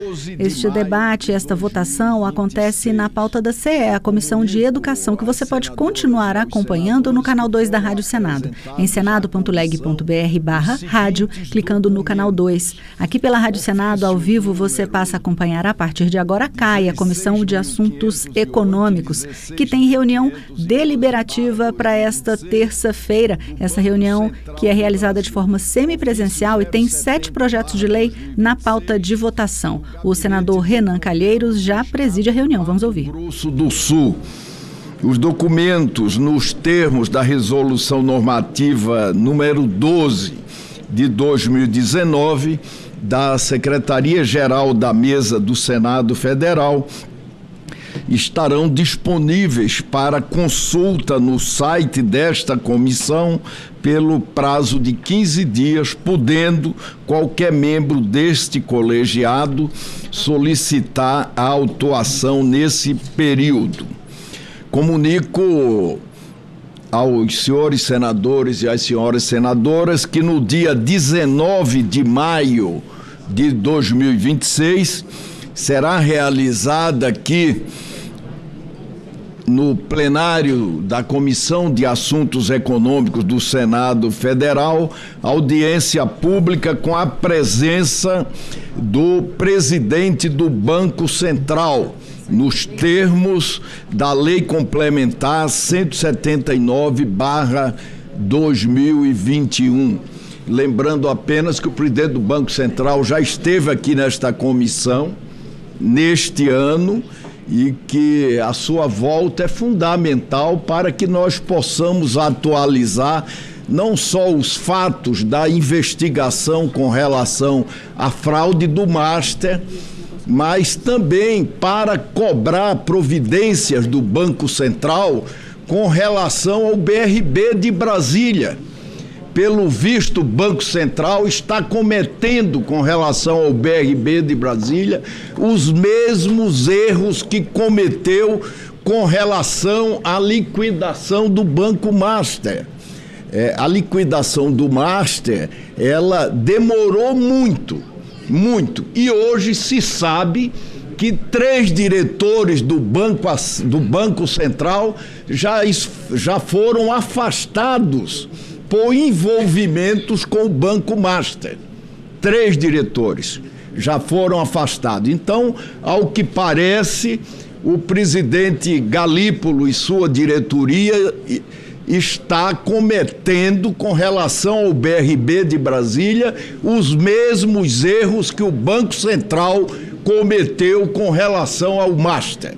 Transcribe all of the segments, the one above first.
Este debate, esta votação acontece na pauta da CE, a Comissão de Educação, que você pode continuar acompanhando no canal 2 da Rádio Senado, em senado.leg.br/rádio, clicando no canal 2. Aqui pela Rádio Senado, ao vivo, você passa a acompanhar a partir de agora a CAI, a Comissão de Assuntos Econômicos, que tem reunião deliberativa para esta terça-feira. Essa reunião que é realizada de forma semipresencial e tem 7 projetos de lei na pauta de votação. O senador Renan Calheiros já preside a reunião. Vamos ouvir. Grosso do Sul. Os documentos nos termos da resolução normativa número 12 de 2019 da Secretaria-Geral da Mesa do Senado Federal estarão disponíveis para consulta no site desta comissão pelo prazo de 15 dias, podendo qualquer membro deste colegiado solicitar a autuação nesse período. Comunico aos senhores senadores e às senhoras senadoras que no dia 19 de maio de 2026 será realizada aqui no plenário da Comissão de Assuntos Econômicos do Senado Federal, audiência pública com a presença do presidente do Banco Central, nos termos da Lei Complementar 179/2021. Lembrando apenas que o presidente do Banco Central já esteve aqui nesta comissão neste ano e que a sua volta é fundamental para que nós possamos atualizar não só os fatos da investigação com relação à fraude do Master, mas também para cobrar providências do Banco Central com relação ao BRB de Brasília. Pelo visto, o Banco Central está cometendo, com relação ao BRB de Brasília, os mesmos erros que cometeu com relação à liquidação do Banco Master. A liquidação do Master, ela demorou muito, e hoje se sabe que 3 diretores do Banco Central já foram afastados por envolvimentos com o Banco Master. 3 diretores já foram afastados. Então, ao que parece, o presidente Galípolo e sua diretoria está cometendo, com relação ao BRB de Brasília, os mesmos erros que o Banco Central cometeu com relação ao Master.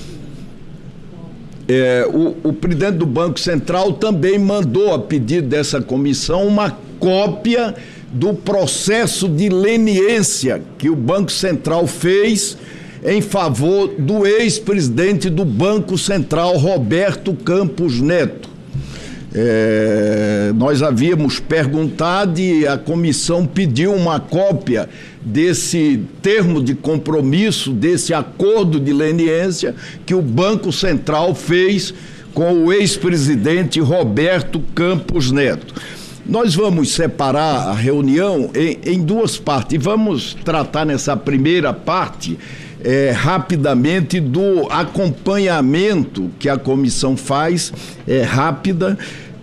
O presidente do Banco Central também mandou, a pedido dessa comissão, uma cópia do processo de leniência que o Banco Central fez em favor do ex-presidente do Banco Central, Roberto Campos Neto. Nós havíamos perguntado e a comissão pediu uma cópia desse termo de compromisso, desse acordo de leniência que o Banco Central fez com o ex-presidente Roberto Campos Neto. Nós vamos separar a reunião em 2 partes e vamos tratar nessa primeira parte rapidamente do acompanhamento que a comissão faz, rápida,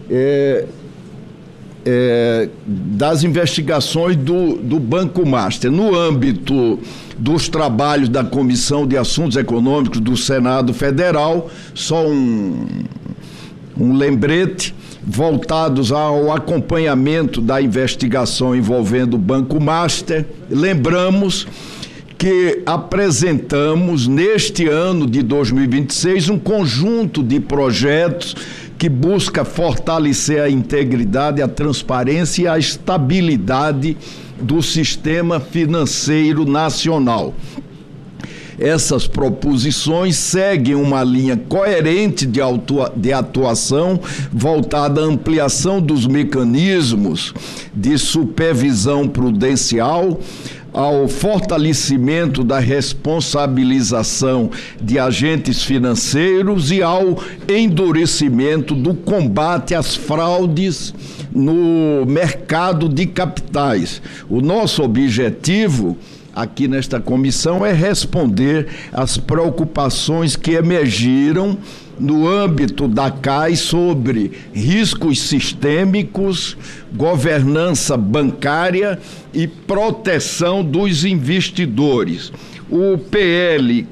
das investigações do Banco Master. No âmbito dos trabalhos da Comissão de Assuntos Econômicos do Senado Federal, só um lembrete, voltados ao acompanhamento da investigação envolvendo o Banco Master. Lembramos que apresentamos neste ano de 2026 um conjunto de projetos que busca fortalecer a integridade, a transparência e a estabilidade do sistema financeiro nacional. Essas proposições seguem uma linha coerente de atuação voltada à ampliação dos mecanismos de supervisão prudencial, ao fortalecimento da responsabilização de agentes financeiros e ao endurecimento do combate às fraudes no mercado de capitais. O nosso objetivo, aqui nesta comissão é responder às preocupações que emergiram no âmbito da CAI sobre riscos sistêmicos, governança bancária e proteção dos investidores. O PL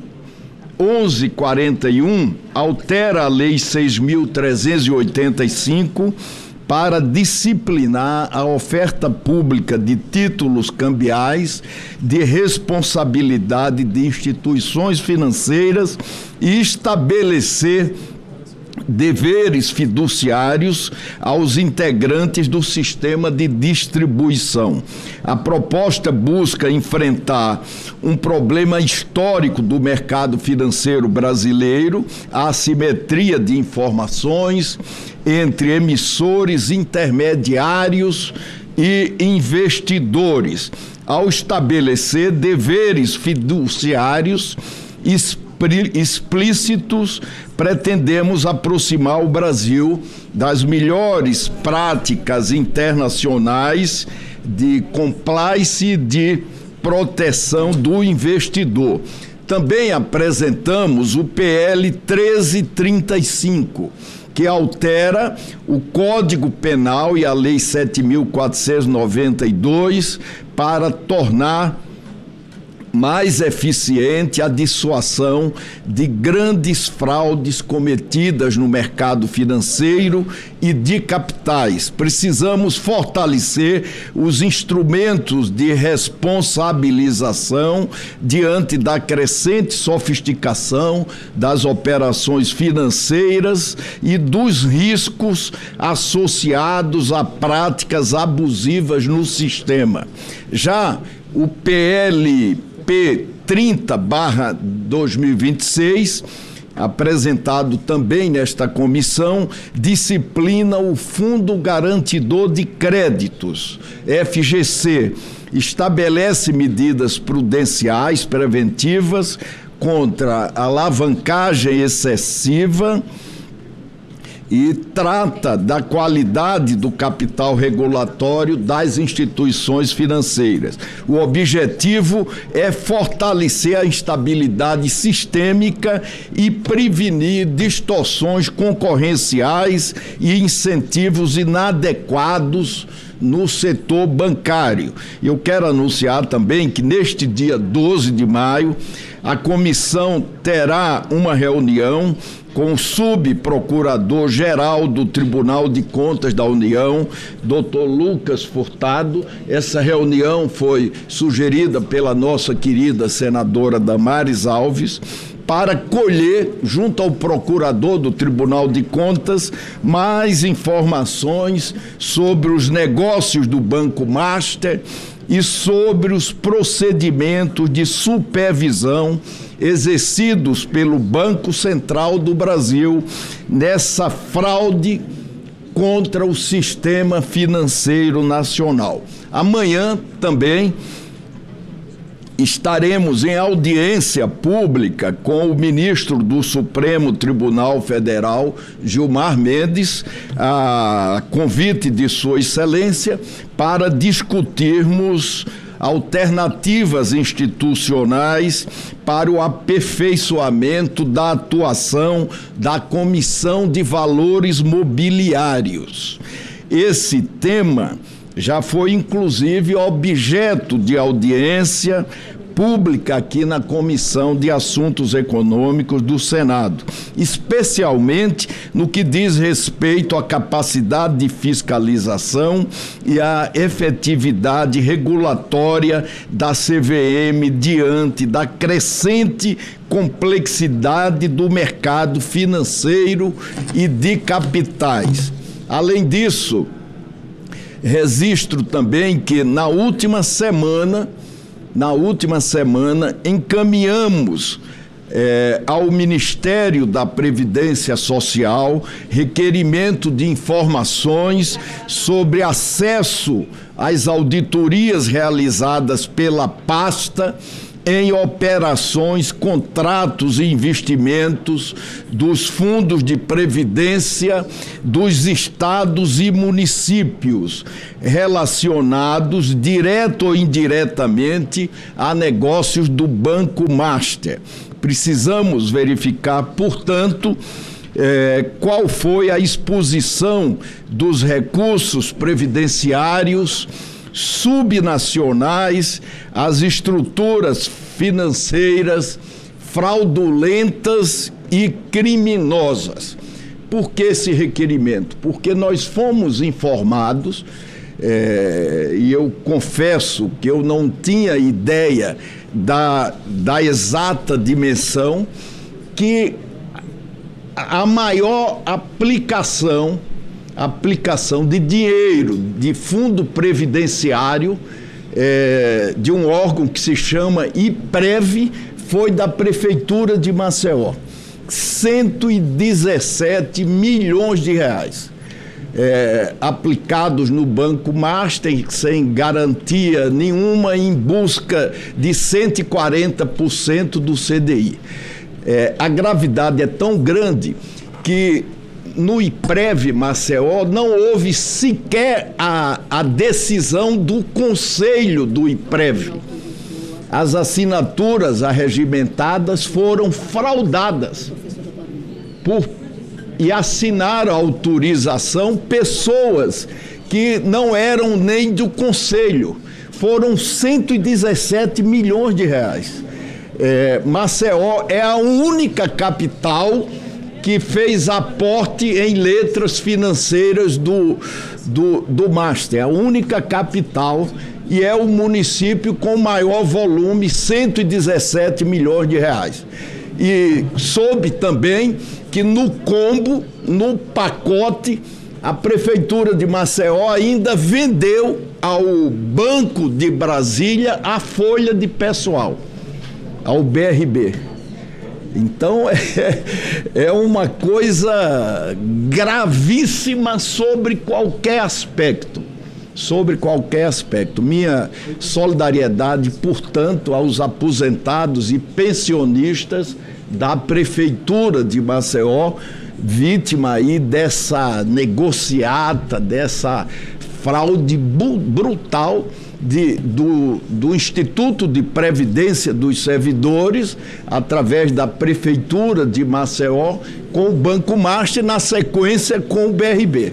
1141 altera a Lei 6.385 para disciplinar a oferta pública de títulos cambiais de responsabilidade de instituições financeiras e estabelecer deveres fiduciários aos integrantes do sistema de distribuição. A proposta busca enfrentar um problema histórico do mercado financeiro brasileiro, a assimetria de informações entre emissores, intermediários e investidores, ao estabelecer deveres fiduciários explícitos. Pretendemos aproximar o Brasil das melhores práticas internacionais de compliance e de proteção do investidor. Também apresentamos o PL 1335, que altera o Código Penal e a Lei 7.492 para tornar mais eficiente a dissuasão de grandes fraudes cometidas no mercado financeiro e de capitais. Precisamos fortalecer os instrumentos de responsabilização diante da crescente sofisticação das operações financeiras e dos riscos associados a práticas abusivas no sistema. Já o PLP 30/2026, apresentado também nesta comissão, disciplina o Fundo Garantidor de Créditos, FGC, estabelece medidas prudenciais preventivas contra a alavancagem excessiva e trata da qualidade do capital regulatório das instituições financeiras. O objetivo é fortalecer a estabilidade sistêmica e prevenir distorções concorrenciais e incentivos inadequados no setor bancário. Eu quero anunciar também que neste dia 12 de maio, a comissão terá uma reunião com o subprocurador-geral do Tribunal de Contas da União, Dr. Lucas Furtado. Essa reunião foi sugerida pela nossa querida senadora Damares Alves, para colher, junto ao procurador do Tribunal de Contas, mais informações sobre os negócios do Banco Master e sobre os procedimentos de supervisão exercidos pelo Banco Central do Brasil nessa fraude contra o sistema financeiro nacional. Amanhã também estaremos em audiência pública com o ministro do Supremo Tribunal Federal, Gilmar Mendes, a convite de Sua Excelência, para discutirmos alternativas institucionais para o aperfeiçoamento da atuação da Comissão de Valores Mobiliários. Esse tema já foi, inclusive, objeto de audiência pública aqui na Comissão de Assuntos Econômicos do Senado, especialmente no que diz respeito à capacidade de fiscalização e à efetividade regulatória da CVM diante da crescente complexidade do mercado financeiro e de capitais. Além disso, registro também que na última semana encaminhamos ao Ministério da Previdência Social requerimento de informações sobre acesso às auditorias realizadas pela pasta em operações, contratos e investimentos dos fundos de previdência dos estados e municípios, relacionados, direto ou indiretamente, a negócios do Banco Master. Precisamos verificar, portanto, qual foi a exposição dos recursos previdenciários subnacionais às estruturas financeiras fraudulentas e criminosas. Por que esse requerimento? Porque nós fomos informados, e eu confesso que eu não tinha ideia da exata dimensão, que a maior aplicação de dinheiro de fundo previdenciário de um órgão que se chama IPREV foi da Prefeitura de Maceió. 117 milhões de reais aplicados no Banco Master sem garantia nenhuma, em busca de 140% do CDI. A gravidade é tão grande que no IPREV Maceió não houve sequer a decisão do conselho do IPREV. As assinaturas arregimentadas foram fraudadas e assinaram a autorização pessoas que não eram nem do conselho. Foram 117 milhões de reais. Maceió é a única capital que fez aporte em letras financeiras do Master, a única capital, e é o município com maior volume, 117 milhões de reais. E soube também que no combo, no pacote, a Prefeitura de Maceió ainda vendeu ao Banco de Brasília a folha de pessoal, ao BRB. Então, é uma coisa gravíssima sobre qualquer aspecto. Minha solidariedade, portanto, aos aposentados e pensionistas da Prefeitura de Maceió, vítima aí dessa negociata, dessa fraude brutal do Instituto de Previdência dos Servidores, através da Prefeitura de Maceió, com o Banco Master, na sequência com o BRB.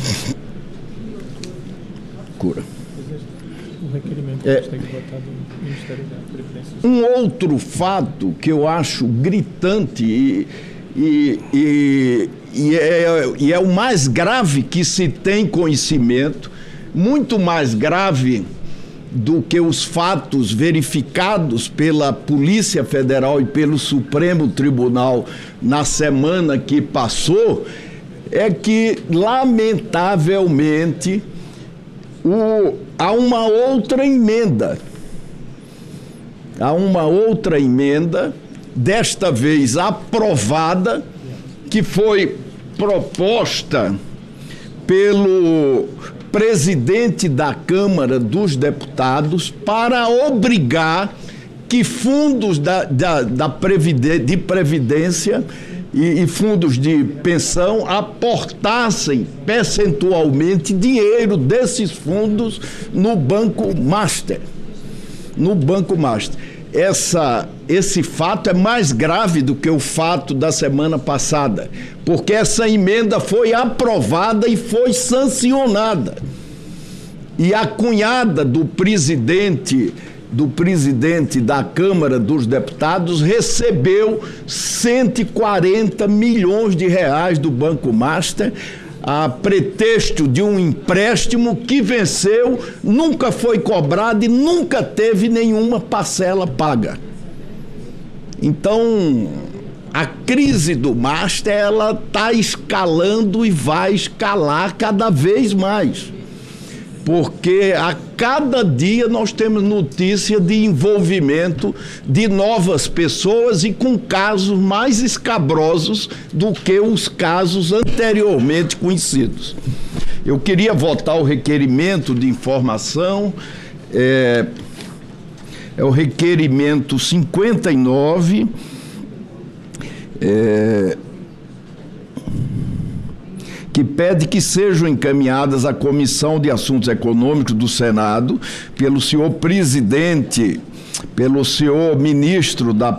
Cura. O requerimento tem que votar do Ministério da Previdência. Um outro fato que eu acho gritante e é o mais grave que se tem conhecimento, muito mais grave do que os fatos verificados pela Polícia Federal e pelo Supremo Tribunal na semana que passou, é que, lamentavelmente, há uma outra emenda, desta vez aprovada, que foi proposta pelo presidente da Câmara dos Deputados para obrigar que fundos de previdência e fundos de pensão aportassem percentualmente dinheiro desses fundos no Banco Master. Esse fato é mais grave do que o fato da semana passada, porque essa emenda foi aprovada e foi sancionada. E a cunhada do presidente da Câmara dos Deputados recebeu 140 milhões de reais do Banco Master, a pretexto de um empréstimo que venceu, nunca foi cobrado e nunca teve nenhuma parcela paga. Então, a crise do Master, ela está escalando e vai escalar cada vez mais. Porque a cada dia nós temos notícia de envolvimento de novas pessoas e com casos mais escabrosos do que os casos anteriormente conhecidos. Eu queria votar o requerimento de informação é o requerimento 59, que pede que sejam encaminhadas à Comissão de Assuntos Econômicos do Senado, pelo senhor presidente, pelo senhor ministro da